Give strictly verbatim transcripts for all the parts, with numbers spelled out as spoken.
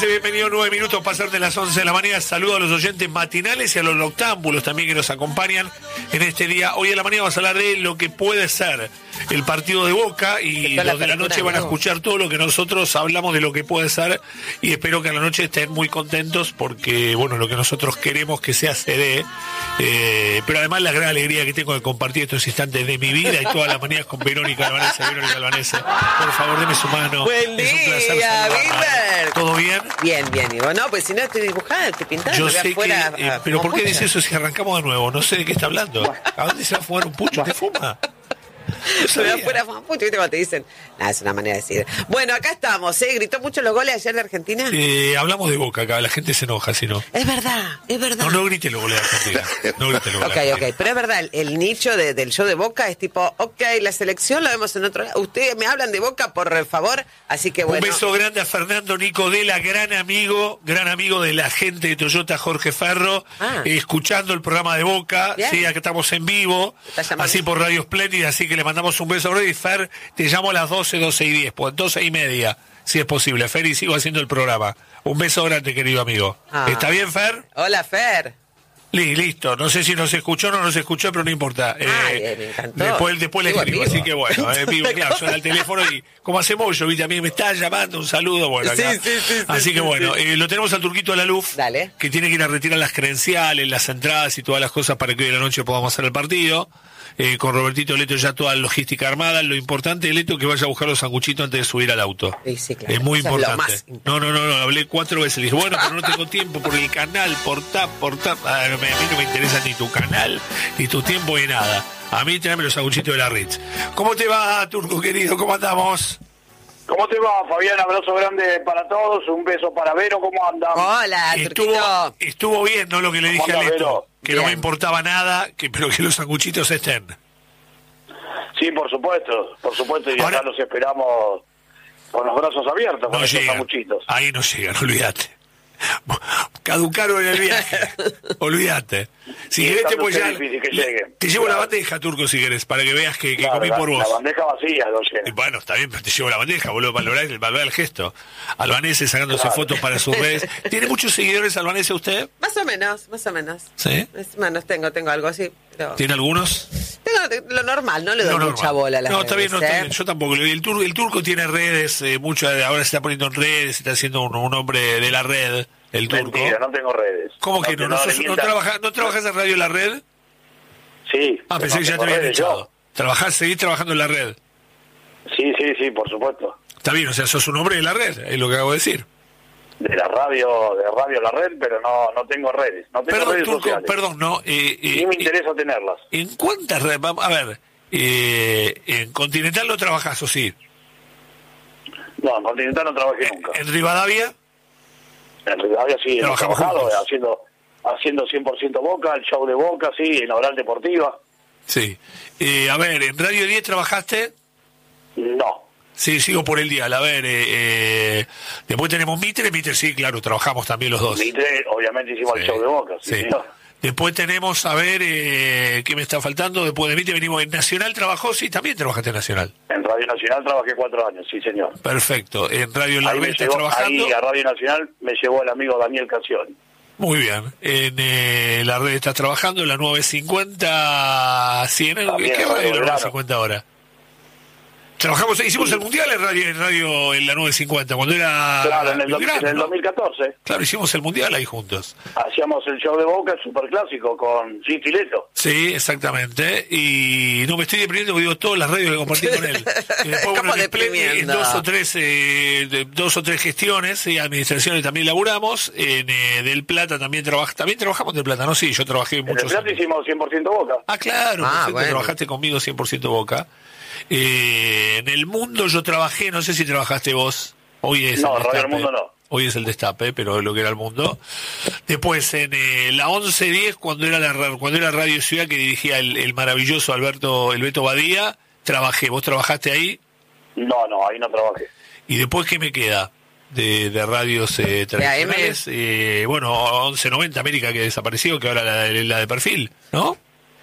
once, bienvenido, nueve minutos, pasar de las once de la mañana. Saludo a los oyentes matinales y a los noctámbulos también que nos acompañan en este día. Hoy en la mañana vamos a hablar de lo que puede ser el partido de Boca y los de la noche van a escuchar todo lo que nosotros hablamos de lo que puede ser y espero que a la noche estén muy contentos porque, bueno, lo que nosotros queremos que sea se dé, eh, pero además la gran alegría que tengo de compartir estos instantes de mi vida y todas las mañanas con Verónica Albanese. Verónica Albanese, por favor, deme su mano. Buen es un placer día, Wilmer. ¿Todo bien? Bien, bien, Ivo. No, pues si no estoy dibujada, estoy pintada. Yo sé afuera, que, eh, a, pero a ¿por qué pucha. dice eso si arrancamos de nuevo? No sé de qué está hablando. ¿A dónde se va a fumar un pucho? ¿Usted fuma? Se ve afuera, pucha, ¿viste cómo te dicen? Nah, es una manera de decir. Bueno, acá estamos, ¿eh? ¿Gritó mucho los goles ayer de Argentina? Eh, hablamos de Boca acá, la gente se enoja si no. Es verdad, es verdad. No, no grite los goles de Argentina. No grite los goles Ok, de Argentina. ok, pero es verdad, el, el nicho de, del show de Boca es tipo, ok, la selección la vemos en otro lado. Ustedes me hablan de Boca, por favor, así que bueno. Un beso grande a Fernando Nicodela, gran amigo, gran amigo de la gente de Toyota Jorge Ferro, Ah. eh, escuchando el programa de Boca, Bien. sí, acá estamos en vivo, ¿Está llamando? así por Radio Espléndida, así que le mandamos un beso grande y Fer, te llamo a las doce, doce y diez, pues doce y media, si es posible, Fer, y sigo haciendo el programa. Un beso grande, querido amigo. Ah. ¿Está bien, Fer? Hola, Fer. Li- Listo, no sé si nos escuchó o no nos escuchó, pero no importa. Eh, Ay, eh, me encantó. Después, después le Sigo en escribo, vivo. así que bueno, eh, vivo, claro, suena el teléfono y como hacemos yo, viste, a mí me está llamando, un saludo, bueno, acá. Sí, sí, sí, sí, así que sí, bueno, sí. eh, lo tenemos al Turquito de la Luz, Dale. que tiene que ir a retirar las credenciales, las entradas y todas las cosas para que hoy de la noche podamos hacer el partido. Eh, con Robertito Leto ya toda la logística armada. Lo importante, Leto, es que vaya a buscar los sanguchitos antes de subir al auto. Sí, sí, claro. Es muy Eso es lo importante. más importante. No, no, no, no, hablé cuatro veces. Le dije, bueno, pero no tengo tiempo por el canal, por tap, por tap. Ah, no me- a mí no me interesa ni tu canal, ni tu tiempo, ni nada. A mí tráeme los sanguchitos de la Ritz. ¿Cómo te va, Turco querido? ¿Cómo andamos? ¿Cómo te va, Fabián? Abrazo grande para todos, un beso para Vero, ¿cómo andan? Hola, Estuvo, Turquito. estuvo bien, ¿no? Lo que le dije a ¿Cómo anda, Leto, Vero? que no me Bien. importaba nada, que pero que los sanguchitos estén. Sí, por supuesto, por supuesto, y Ahora- acá los esperamos con los brazos abiertos, con No esos llegan. sanguchitos. Ahí no llegan, olvídate. Caducaron en el viaje. Olvídate. Si Sí, querés te, tanto voy es ya- difícil que lleguen. te llevo la Claro. bandeja, Turco, si querés, para que veas que, que Claro, comí la, por vos. La bandeja vacía, lo Y lleno. bueno, está bien, pero te llevo la bandeja, boludo, para lograr el, valorar el gesto. Albanese sacándose Claro. fotos para sus redes. ¿Tiene muchos seguidores, Albanese, usted? Más o menos, más o menos. ¿Sí? Más o menos tengo, tengo algo así. Pero... ¿Tiene algunos? Tengo lo normal, no le doy No, mucha normal. bola a las No, está bien, no, redes, está ¿eh? bien. Yo tampoco. El turco, el turco tiene redes, eh, mucho, ahora se está poniendo en redes, se está haciendo un, un hombre de la red, el turco. Mentira, no tengo redes. ¿Cómo que no? ¿No, le sos- no, mientan. trabaja- ¿No trabajas en Radio La Red? Sí. Ah, pensé no que ya te tengo habían redes echado. yo. ¿Trabajás, seguís trabajando en la red? Sí, sí, sí, por supuesto. Está bien, o sea, sos un hombre de la red, es lo que acabo de decir. De la radio, de radio la red, pero no, no tengo redes. No tengo Perdón, redes turco, sociales. perdón, no. Eh, eh, Ni me eh, interesa tenerlas. ¿En cuántas redes? Vamos, a ver, eh, en Continental no trabajás, ¿o sí? No, en Continental no trabajé nunca. ¿En Rivadavia? En Rivadavia sí, hemos Trabajamos trabajado juntos. haciendo haciendo cien por ciento Boca, el show de Boca, sí, en Oral Deportiva. Sí. Eh, a ver, ¿en Radio diez trabajaste? No. Sí, sigo por el día. A ver, eh, eh, después tenemos Mitre, Mitre sí, claro, trabajamos también los dos. Mitre, obviamente hicimos Sí, el show de Boca, sí, sí. señor. Después tenemos, a ver, eh, ¿qué me está faltando? Después de Mitre venimos en Nacional, ¿trabajó? Sí, también trabajaste en Nacional. En Radio Nacional trabajé cuatro años, sí, señor. Perfecto. En Radio La Ahí, me Red estás llevó, trabajando. ahí a Radio Nacional me llevó el amigo Daniel Casioni. Muy bien. En eh, La Red estás trabajando, en la nueve cincuenta, cien. ¿Qué También, qué radio Radio es la nueve Belgrano. cincuenta ahora? Trabajamos, hicimos el mundial en radio, en radio en la nueve cincuenta, cuando era Claro, en el, do- Belgrano, en el ¿no? dos mil catorce Claro, hicimos el mundial ahí juntos. hacíamos el show de Boca, el superclásico, con Gigi Leto. Sí, exactamente. Y no me estoy deprimiendo porque digo todas las radios que compartí con él. Y después, ¿Cómo bueno, en Esplendid, en deprimiendo? dos o tres, eh, de- dos o tres gestiones y administraciones también laburamos. En eh, Del Plata también trabajamos. También trabajamos en Del Plata, ¿no? Sí, yo trabajé En el muchos Plata años. hicimos cien por ciento Boca. Ah, claro, Ah, perfecto, bueno. trabajaste conmigo cien por ciento Boca. Eh, en El Mundo yo trabajé, no sé si trabajaste vos. Hoy es No, el Radio Destape. El Mundo no. Hoy es el Destape, pero lo que era El Mundo. Después en eh, la once diez, cuando era la ra- cuando era Radio Ciudad, que dirigía el, el maravilloso Alberto el Beto Badía, trabajé. ¿Vos trabajaste ahí? No, no, ahí no trabajé. ¿Y después qué me queda? De, de radios eh, tradicionales. Eh, bueno, once noventa América, que desapareció, que ahora la, la de perfil, ¿no?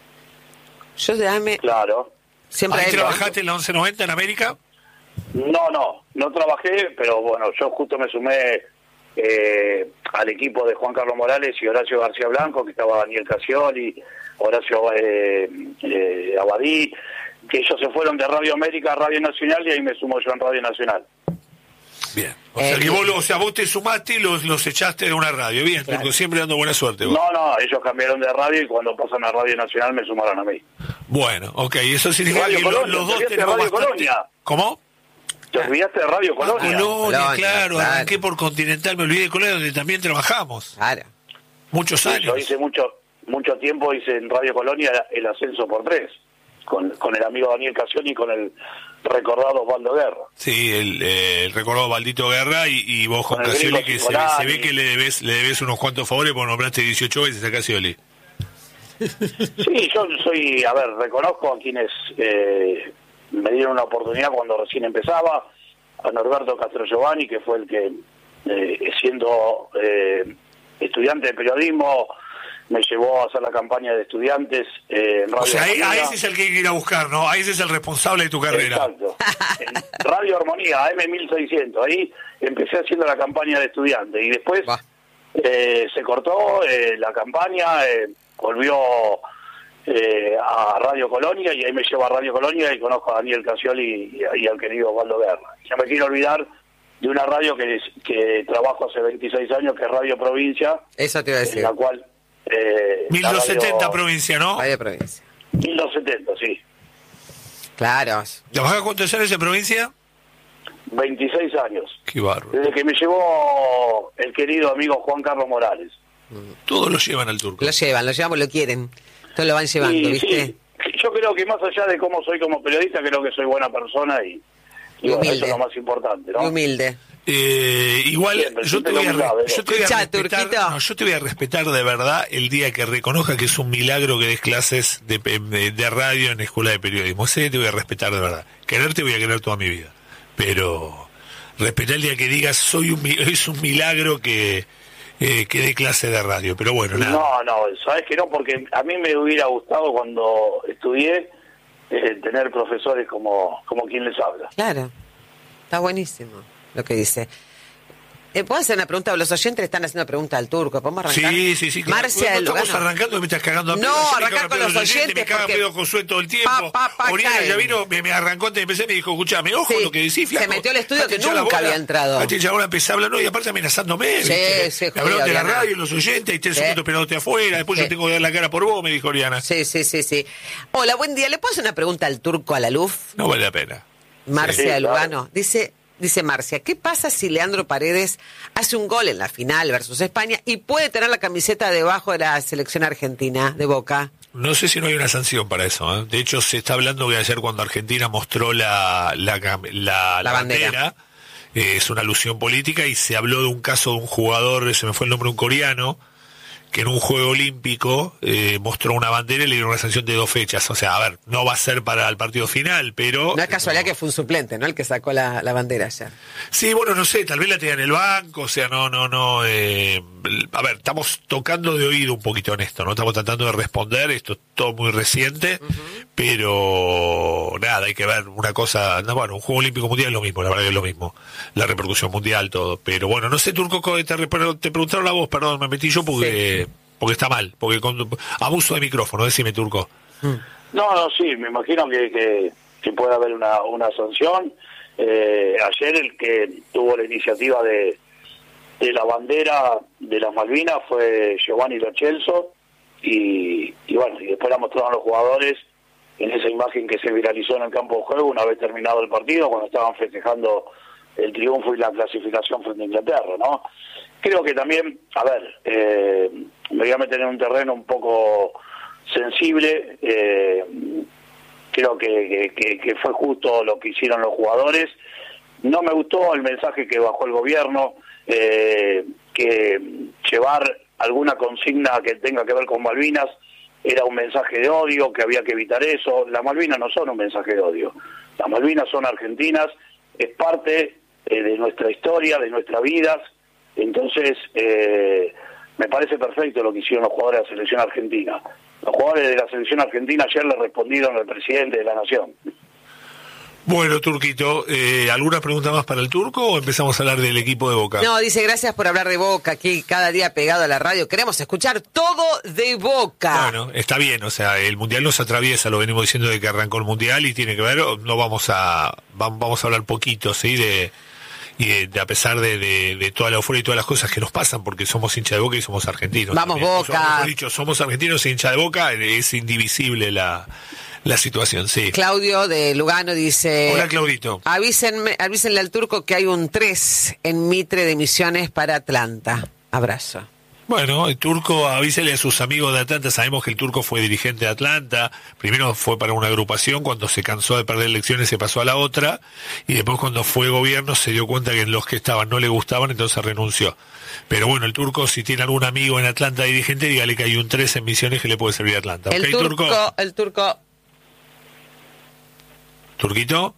Yo de A M Claro. siempre ¿Ahí he- trabajaste en la once noventa en América? No, no, no trabajé, pero bueno, yo justo me sumé eh, al equipo de Juan Carlos Morales y Horacio García Blanco, que estaba Daniel Casioli, Horacio eh, eh, Abadí, que ellos se fueron de Radio América a Radio Nacional y ahí me sumo yo en Radio Nacional. Bien, o sea, Eh, que vos, lo- o sea, vos te sumaste y los, los echaste de una radio, bien, Claro. porque siempre dando buena suerte vos. No, no, ellos cambiaron de radio y cuando pasan a Radio Nacional me sumaron a mí. Bueno, ok, eso significa Radio que lo- Colonia, los dos ¿te olvidaste de tenemos Radio bastante... Colonia? ¿Cómo? ¿Te olvidaste de Radio Ah, Colonia? Colonia, Colonia, claro, claro. arranqué por Continental, me olvidé de Colonia, donde también trabajamos, Claro. muchos Sí, años. yo hice mucho mucho tiempo, hice en Radio Colonia el ascenso por tres, con, con el amigo Daniel Casioni y con el recordado Osvaldo Guerra. Sí, el, eh, el recordado Baldito Guerra y, y vos con Con el Casioli, gringo que se, ve- Cigolani. se ve que le debes, le debes unos cuantos favores porque nombraste dieciocho veces a Casioli. Sí, yo soy, a ver, reconozco a quienes eh, me dieron una oportunidad cuando recién empezaba, a Norberto Castro Giovanni, que fue el que, eh, siendo eh, estudiante de periodismo, me llevó a hacer la campaña de estudiantes eh, en Radio O sea, ahí, Armonía. ahí ese es el que hay que ir a buscar, ¿no? Ahí ese es el responsable de tu carrera. Exacto. En Radio Armonía, A M mil seiscientos, ahí empecé haciendo la campaña de estudiantes y después Va. eh, se cortó eh, la campaña, eh, volvió eh, a Radio Colonia y ahí me llevo a Radio Colonia y conozco a Daniel Casioli y, y al querido Osvaldo Guerra. No me quiero olvidar de una radio que, es- que trabajo hace veintiséis años, que es Radio Provincia, Eso te iba a en decir. la cual... Eh, mil la radio- doscientos setenta provincia, ¿no? Radio Provincia. mil doscientos setenta, sí. Claro. ¿Trabajás cuántos años en provincia? veintiséis años. Qué bárbaro. Desde que me llevó el querido amigo Juan Carlos Morales. Todos lo llevan al turco. Lo llevan, lo llevamos, lo quieren. Todos lo van llevando, Y ¿viste? sí, yo creo que más allá de cómo soy como periodista, creo que soy buena persona y, y Y bueno, humilde. eso es lo más importante, Y ¿no? humilde. Eh, igual Siempre, yo te siempre voy a, lo humildad, re- ¿eh? yo te voy a Escuchá, respetar, Turquito. no, yo te voy a respetar de verdad el día que reconozca que es un milagro que des clases de, de, de radio en la escuela de periodismo. Ese día te voy a respetar de verdad. Quererte voy a querer toda mi vida, pero respetar el día que digas soy un mi- es un milagro que eh, que dé clase de radio. Pero bueno, nada. No, no, sabes que no, porque a mí me hubiera gustado cuando estudié eh, tener profesores como, como quien les habla. Claro. Está buenísimo lo que dice. Eh, ¿Puedo hacer una pregunta? Los oyentes le están haciendo pregunta al turco. ¿Podemos arrancar? Sí, sí, sí. Claro. Marcia no del estamos Lugano. arrancando, me estás cagando a No, pedo. Yo me arrancá cago a con pedo los los oyentes, oyentes me cago a porque- pedo Josué todo el tiempo. Pa, pa, pa, Oriana caen. ya vino, me, me arrancó antes de empezar, me dijo, escuchame, ojo Sí, lo que decís, flaco. se metió al estudio Date que ya la nunca bola. había entrado. Date ya ahora empecé a hablar, no, y aparte amenazándome. Sí, ¿viste? sí, Me jodido, hablaron de la Oriana. radio, los oyentes, y te Sí. segundo esperándote afuera, después Sí. yo tengo que dar la cara por vos, me dijo Oriana. Sí, sí, sí, sí. Hola, buen día. ¿Le puedo hacer una pregunta al turco a la luz? No vale la pena. Marcia Sí, del claro. Lugano. Dice, dice Marcia, ¿qué pasa si Leandro Paredes hace un gol en la final versus España y puede tener la camiseta debajo de la selección argentina de Boca? No sé si no hay una sanción para eso. ¿eh? De hecho, se está hablando que ayer cuando Argentina mostró la, la, cam- la, la bandera. bandera, eh, es una alusión política y se habló de un caso de un jugador, se me fue el nombre, un coreano, que en un juego olímpico eh, mostró una bandera y le dieron una sanción de dos fechas. O sea, a ver, no va a ser para el partido final, pero... No es casualidad que fue un suplente, ¿no? El que sacó la, la bandera ayer. Sí, bueno, no sé, tal vez la tenga en el banco, o sea, no, no, no... Eh, a ver, estamos tocando de oído un poquito en esto, ¿no? Estamos tratando de responder, esto es todo muy reciente, pero nada, hay que ver una cosa... No, bueno, un Juego Olímpico Mundial es lo mismo, la verdad que es lo mismo, la repercusión mundial, todo. Pero bueno, no sé, Turco, te, te preguntaron a vos, perdón, me metí yo porque, porque está mal, porque con, abuso de micrófono, decime, Turco. No, no, sí, me imagino que, que, que puede haber una, una sanción. Eh, ayer el que tuvo la iniciativa de, de la bandera de las Malvinas fue Giovanni Lo Celso y, y bueno, y después la mostraron los jugadores en esa imagen que se viralizó en el campo de juego una vez terminado el partido, cuando estaban festejando el triunfo y la clasificación frente a Inglaterra, ¿no? Creo que también, a ver, eh, me voy a meter en un terreno un poco sensible, eh, creo que, que, que fue justo lo que hicieron los jugadores. No me gustó el mensaje que bajó el gobierno, eh, que llevar alguna consigna que tenga que ver con Malvinas era un mensaje de odio, que había que evitar eso. Las Malvinas no son un mensaje de odio, las Malvinas son argentinas, es parte eh, de nuestra historia, de nuestras vidas. Entonces eh, me parece perfecto lo que hicieron los jugadores de la selección argentina. Los jugadores de la selección argentina ayer le respondieron al presidente de la nación. Bueno, Turquito, eh, ¿alguna pregunta más para el Turco o empezamos a hablar del equipo de Boca? No, dice, gracias por hablar de Boca, aquí cada día pegado a la radio. Queremos escuchar todo de Boca. Bueno, está bien, o sea, el Mundial nos atraviesa, lo venimos diciendo de que arrancó el Mundial y tiene que ver, no vamos a vamos a hablar poquito, ¿sí? De, y de, de a pesar de, de, de toda la euforia y todas las cosas que nos pasan, porque somos hincha de Boca y somos argentinos. Vamos, también. Boca. Somos, mejor dicho, somos argentinos y hincha de Boca, es indivisible la... La situación, sí. Claudio de Lugano dice... Hola, Claudito. Avísenme, avísenle al Turco que hay un tres en Mitre de Misiones para Atlanta. Abrazo. Bueno, el Turco, avísele a sus amigos de Atlanta. Sabemos que el Turco fue dirigente de Atlanta. Primero fue para una agrupación, cuando se cansó de perder elecciones se pasó a la otra. Y después cuando fue gobierno se dio cuenta que los que estaban no le gustaban, entonces renunció. Pero bueno, el Turco, si tiene algún amigo en Atlanta dirigente, dígale que hay un tres en Misiones que le puede servir a Atlanta. El ¿Okay, Turco, Turco? el Turco... ¿Turquito?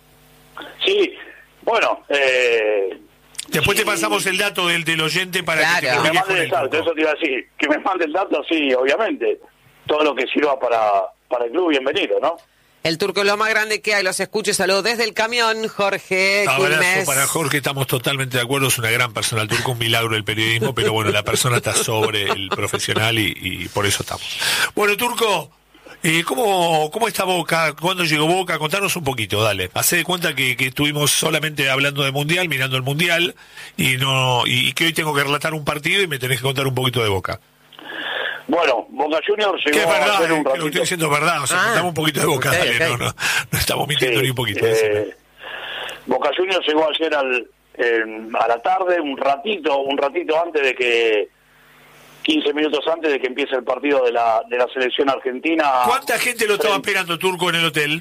Sí, bueno, eh... Después sí, te pasamos el dato del, del oyente para claro. que te que me comuniques mande con el el dato, Turco. eso te iba a decir, que me mande el dato, sí, obviamente. Todo lo que sirva para, para el club, bienvenido, ¿no? El Turco es lo más grande que hay, los escucho, saludos desde el camión, Jorge Abrazo Quilmes. para Jorge, estamos totalmente de acuerdo, es una gran persona, el Turco, un milagro del periodismo, pero bueno, la persona está sobre el profesional y, y por eso estamos. Bueno, Turco, eh, ¿cómo, ¿cómo está Boca? ¿Cuándo llegó Boca? Contanos un poquito, dale. Hacé de cuenta que, que estuvimos solamente hablando de Mundial, mirando el Mundial, y no y, y que hoy tengo que relatar un partido y me tenés que contar un poquito de Boca. Bueno, Boca Juniors Que es llegó a verdad, hacer un eh, que lo que ratito. estoy diciendo es verdad, o sea, Ah, contamos un poquito de Boca, okay, dale, okay. No, no, no estamos mintiendo Sí, ni un poquito. eh, decime. Boca Juniors llegó ayer al, eh, a la tarde, un ratito, un ratito antes de que, quince minutos antes de que empiece el partido de la, de la selección argentina. ¿Cuánta gente lo estaba Frente- esperando, Turco, en el hotel?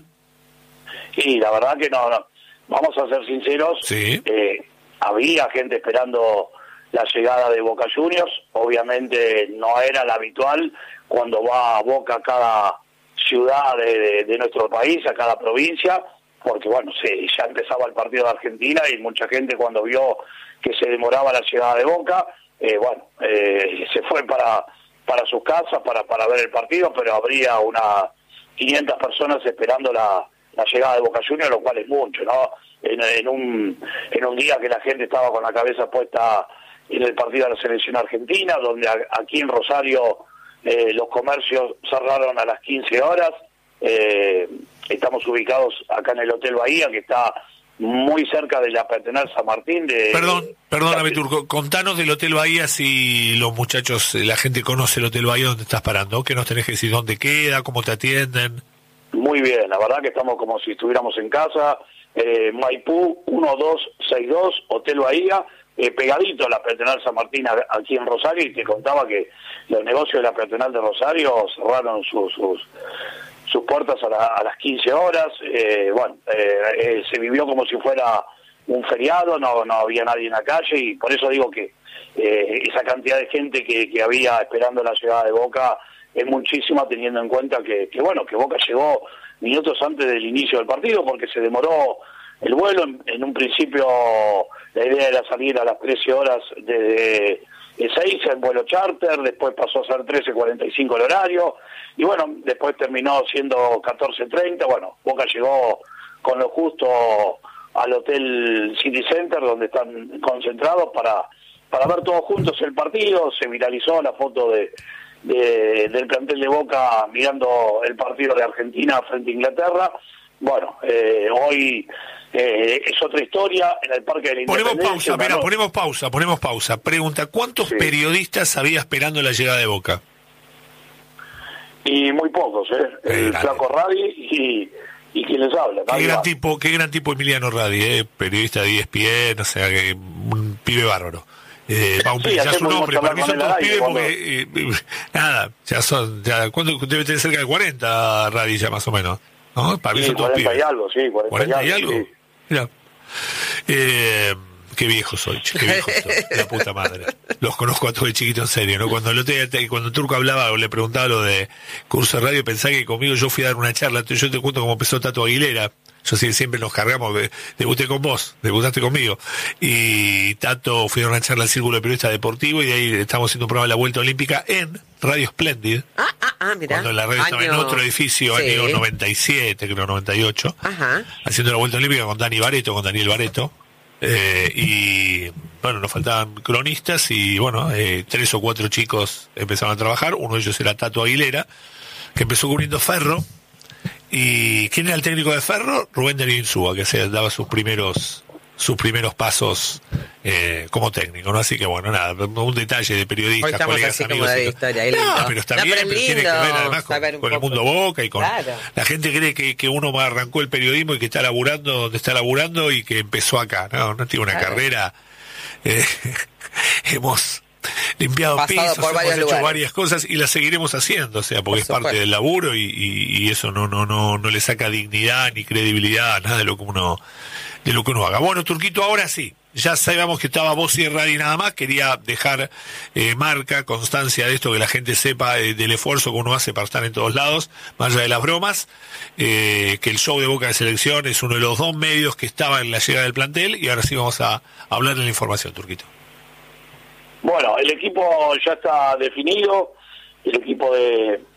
Y la verdad que no, no. Vamos a ser sinceros, Sí. eh, había gente esperando la llegada de Boca Juniors, obviamente no era la habitual cuando va a Boca a cada ciudad de, de, de nuestro país, a cada provincia, porque bueno, sí, ya empezaba el partido de Argentina y mucha gente cuando vio que se demoraba la llegada de Boca, eh, bueno, eh, se fue para para sus casas para para ver el partido, pero habría unas quinientas personas esperando la, la llegada de Boca Juniors, lo cual es mucho, ¿no? En, en un en un día que la gente estaba con la cabeza puesta en el partido de la selección argentina, donde a, aquí en Rosario eh, los comercios cerraron a las quince horas, eh, estamos ubicados acá en el Hotel Bahía, que está muy cerca de la Peatonal San Martín. De, Perdón, perdóname, de, Turco. Contanos del Hotel Bahía, si los muchachos, la gente conoce el Hotel Bahía donde estás parando. ¿Qué nos tenés que decir? ¿Dónde queda? ¿Cómo te atienden? Muy bien, la verdad que estamos como si estuviéramos en casa. Eh, Maipú uno dos seis dos, Hotel Bahía, eh, pegadito a la Peatonal San Martín a, aquí en Rosario, y te contaba que los negocios de la Peatonal de Rosario cerraron sus... sus sus puertas a, la, a las quince horas, eh, bueno, eh, eh, se vivió como si fuera un feriado, no no había nadie en la calle, y por eso digo que eh, esa cantidad de gente que, que había esperando la llegada de Boca es muchísima, teniendo en cuenta que, que, bueno, que Boca llegó minutos antes del inicio del partido, porque se demoró el vuelo. En, en un principio la idea era salir a las trece horas desde Ezeiza en vuelo charter, después pasó a ser trece cuarenta y cinco el horario, y bueno, después terminó siendo catorce treinta. Bueno, Boca llegó con lo justo al Hotel City Center, donde están concentrados para para ver todos juntos el partido. Se viralizó la foto de, de del plantel de Boca mirando el partido de Argentina frente a Inglaterra. Bueno, eh, hoy eh, es otra historia en el Parque de la Ponemos Independencia. pausa, mira, ganó. ponemos pausa, ponemos pausa. Pregunta, ¿cuántos Sí. periodistas había esperando la llegada de Boca? Y muy pocos, ¿eh? Qué El grande. Flaco Radi y, y quien les habla. Qué Ahí gran va. tipo, qué gran tipo Emiliano Radi, eh, periodista de E S P N, o sea, que un pibe bárbaro. Eh, va, un Sí, pibe, ya su hacemos nombre, mucho para mí son hablar todos con él al pibes aire porque, eh, eh, nada, ya son, ya, ¿cuánto debe tener cerca de cuarenta Radi ya más o menos? ¿No? Para mí Sí, son todos cuarenta pibes. y algo, sí, cuarenta, ¿cuarenta y y algo? sí. Mira. Eh, qué viejo soy, che, qué viejo soy, la puta madre. Los conozco a todos de chiquito en serio, ¿no? Cuando el otro día, cuando el Turco hablaba o le preguntaba lo de curso de radio, pensaba que conmigo yo fui a dar una charla. Yo te cuento cómo empezó Tato Aguilera. yo sí, siempre nos cargamos, de, debuté con vos, debutaste conmigo, y Tato fui a una charla al Círculo de Periodistas Deportivos, y de ahí estamos haciendo un programa de la Vuelta Olímpica en Radio Splendid. Ah, ah, ah, mirá. Cuando la radio estaba en otro edificio, sí. Año noventa y siete, creo, noventa y ocho. Ajá. Haciendo la Vuelta Olímpica con Dani Bareto, con Daniel Bareto. Eh, y bueno, nos faltaban cronistas y bueno, eh, tres o cuatro chicos empezaron a trabajar. Uno de ellos era Tato Aguilera, que empezó cubriendo Ferro. ¿Y quién era el técnico de Ferro? Rubén Darío Insúa, que se daba sus primeros sus primeros pasos eh, como técnico, ¿no? Así que bueno, nada, un detalle de periodistas, estamos colegas, así amigos. Como de historia, ahí no, pero está no, bien, pero pero lindo, tiene que ver además con, con el mundo Boca y con... Claro. La gente cree que, que uno arrancó el periodismo y que está laburando donde está laburando y que empezó acá, ¿no? No tiene una claro. carrera... Eh, hemos... limpiado Pasado pisos, por hemos hecho lugares. varias cosas y las seguiremos haciendo, o sea, porque por es parte del laburo y, y, y eso no no no no le saca dignidad ni credibilidad, nada de lo que uno de lo que uno haga. Bueno, Turquito, ahora sí, ya sabíamos que estaba vos y el radio y nada más, quería dejar eh, marca, constancia de esto, que la gente sepa eh, del esfuerzo que uno hace para estar en todos lados, más allá de las bromas, eh, que el show de Boca de Selección es uno de los dos medios que estaba en la llegada del plantel y ahora sí vamos a hablar de la información, Turquito. Bueno, el equipo ya está definido, el equipo de,